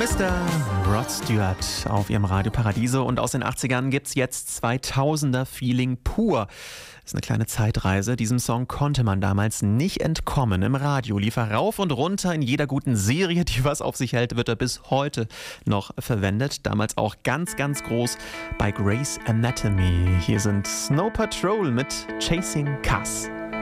Twister, Rod Stewart auf ihrem Radio Paradiso, und aus den 80ern gibt's jetzt 2000er Feeling pur. Das ist eine kleine Zeitreise. Diesem Song konnte man damals nicht entkommen. Im Radio lief er rauf und runter. In jeder guten Serie, die was auf sich hält, wird er bis heute noch verwendet. Damals auch ganz, ganz groß bei Grey's Anatomy. Hier sind Snow Patrol mit Chasing Cars.